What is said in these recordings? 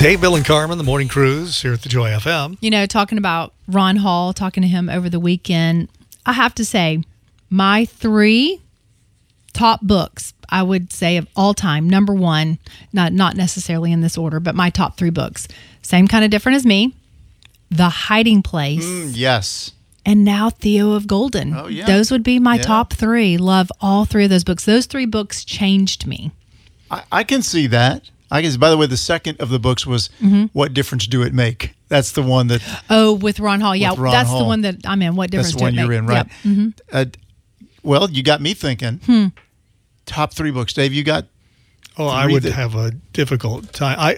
Dave, Bill, and Carmen, the Morning Cruise here at the Joy FM. You know, talking about Ron Hall, talking to him over the weekend, I have to say, my 3 top books, I would say of all time, number 1, not necessarily in this order, but my top 3 books, same kind of different as me, The Hiding Place. Yes. And now Theo of Golden. Oh, yeah. Those would be my top 3. Love all 3 of those books. Those 3 books changed me. I can see that. I guess. By the way, the second of the books was What Difference Do It Make? That's the one that... Oh, with Ron Hall. Yeah, Ron that's Hall. the one that I'm in. What difference That's the one do it you're make? in, right? Yep. Well, you got me thinking. Top 3 books. Dave, you got... Oh, I would have a difficult time.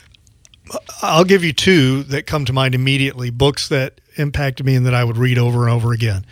I'll give you 2 that come to mind immediately, books that impacted me and that I would read over and over again.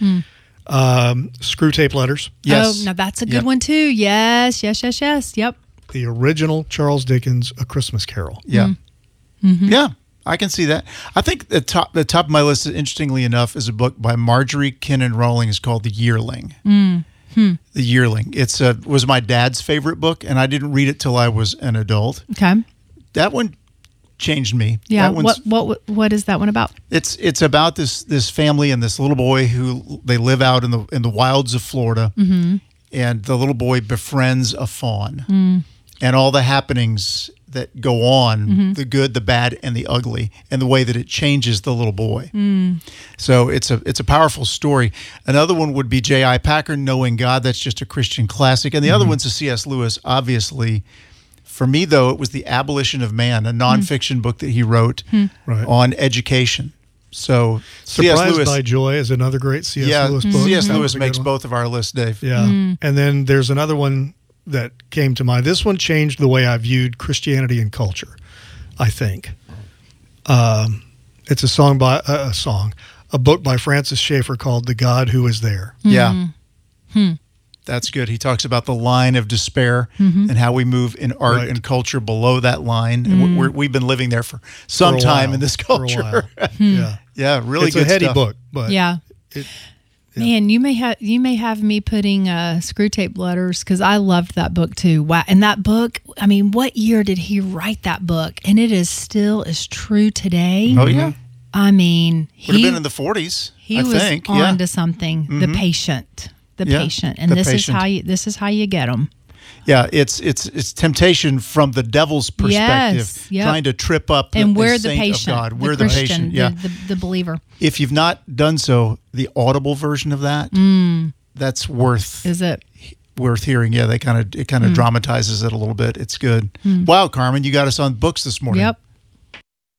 Screw Tape Letters. Yes. Oh, now that's a good one too. Yes. Yep. The original Charles Dickens' A Christmas Carol. Yeah. Yeah, I can see that. I think the top of my list, interestingly enough, is a book by Marjorie Kinnan Rawlings called The Yearling. The Yearling. It was my dad's favorite book, and I didn't read it till I was an adult. Okay. That one changed me. Yeah. That What is that one about? It's about this family and this little boy who they live out in the wilds of Florida, and the little boy befriends a fawn, and all the happenings that go on, the good, the bad, and the ugly, and the way that it changes the little boy. So it's a powerful story. Another one would be J.I. Packer, Knowing God. That's just a Christian classic. And the other one's a C.S. Lewis, obviously. For me, though, it was The Abolition of Man, a nonfiction book that he wrote on education. So Surprised by Joy is another great C.S. Lewis book. C.S. Lewis makes both of our lists, Dave. Yeah. And then there's another one that came to mind. This one changed the way I viewed Christianity and culture, I think. It's a book by Francis Schaeffer called The God Who Is There. Yeah. That's good. He talks about the line of despair and how we move in art and culture below that line. And we've been living there for some time in this culture. Yeah, really it's good a heady stuff. book, but Man, you may have me putting Screw Tape Letters because I loved that book too. Wow! And that book, I mean, what year did he write that book? And it is still as true today. Oh yeah. I mean, would have been in the 40s. He was on to something. The patient, and this is how you get them. Yeah, it's temptation from the devil's perspective, trying to trip up and we're the the patient, of God. We're the Christian, patient, yeah, the believer. If you've not done so, the Audible version of that, that's worth hearing. Yeah, it kind of dramatizes it a little bit. It's good. Wow, Carmen, you got us on books this morning. Yep.